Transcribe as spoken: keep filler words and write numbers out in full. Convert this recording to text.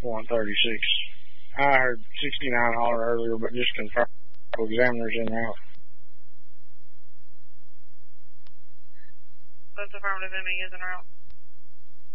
one thirty-six. I heard sixty-nine holler earlier, but just confirmed examiner's en route. That's affirmative, M E is en route.